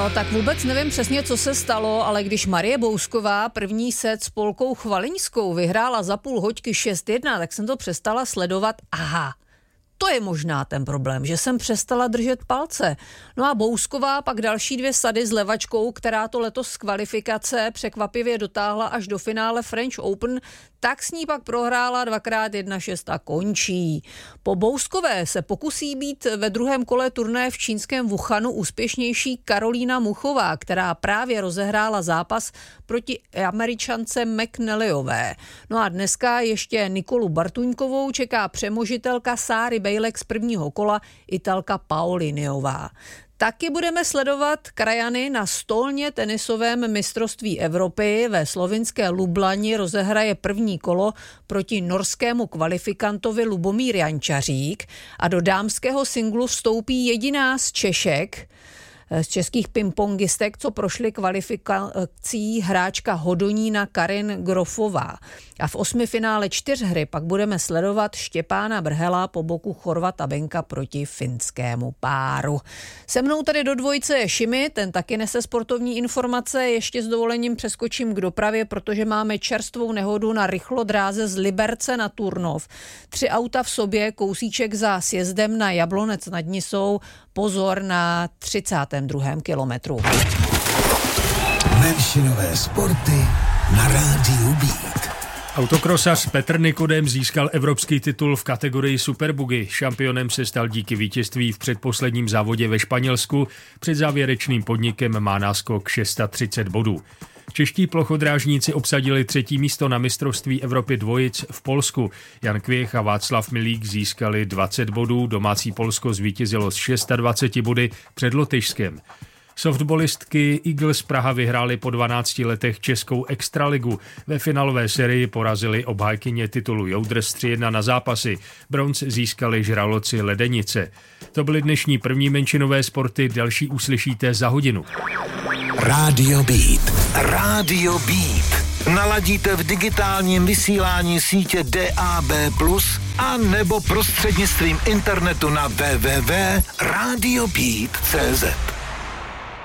No, tak vůbec nevím přesně, co se stalo, ale když Marie Bousková první set s Polkou Chvaliňskou vyhrála za půl hoďky 6-1, tak jsem to přestala sledovat. Aha, to je možná ten problém, že jsem přestala držet palce. No a Bousková pak další 2 sady s Levačkou, která to letos z kvalifikace překvapivě dotáhla až do finále French Open, tak s ní pak prohrála 2x1-6 a končí. Po Bouskové se pokusí být ve druhém kole turnaje v čínském Wuhanu úspěšnější Karolína Muchová, která právě rozehrála zápas proti Američance McNallyové. No a dneska ještě Nikolu Bartuňkovou čeká přemožitelka Sáry Bejlek z prvního kola, Italka Paoliniová. Taky budeme sledovat krajany na stolně tenisovém mistrovství Evropy. Ve slovinské Lublani rozehraje první kolo proti norskému kvalifikantovi Lubomír Jančařík a do dámského singlu vstoupí jediná z Češek, z českých pingpongistek, co prošly kvalifikací, hráčka Hodonína Karin Grofová. A v 8. finále 4hry pak budeme sledovat Štěpána Brhela po boku Chorvata Benka proti finskému páru. Se mnou tady do dvojice je Šimi, ten taky nese sportovní informace. Ještě s dovolením přeskočím k dopravě, protože máme čerstvou nehodu na rychlodráze z Liberce na Turnov. 3 auta v sobě, kousíček za sjezdem na Jablonec nad Nisou. Pozor na 32. kilometru. Menšinové sporty na rádiu Beat. Autokrosař Petr Nikodem získal evropský titul v kategorii Superbuggy. Šampionem se stal díky vítězství v předposledním závodě ve Španělsku. Před závěrečným podnikem má náskok 630 bodů. Čeští plochodrážníci obsadili 3. místo na mistrovství Evropy dvojic v Polsku. Jan Kvěch a Václav Milík získali 20 bodů, domácí Polsko zvítězilo s 26 body před Lotyšskem. Softballistky Eagles Praha vyhrály po 12 letech českou extraligu. Ve finálové sérii porazili obhájkyně titulu Joudrz 3-1 na zápasy. Bronz získali žraloci Ledenice. To byly dnešní první menšinové sporty, další uslyšíte za hodinu. Radio Beat. Radio Beat. Naladíte v digitálním vysílání sítě DAB+, a nebo prostřednictvím internetu na www.radiobeat.cz.